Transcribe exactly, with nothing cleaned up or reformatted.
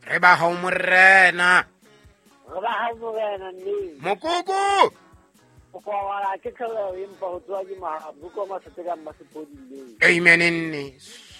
re ba hao morena re ba hao morena nne mokoko o kwa wala ke khala impa ho tswa ke mahabu ko masete ka masepodile amen nne